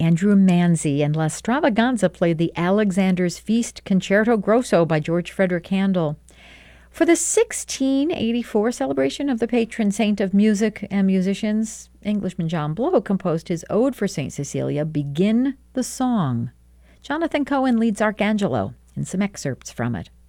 Andrew Manzi and La Stravaganza played the Alexander's Feast Concerto Grosso by George Frederick Handel. For the 1684 celebration of the patron saint of music and musicians, Englishman John Blow composed his ode for St. Cecilia, Begin the Song. Jonathan Cohen leads Arcangelo in some excerpts from it.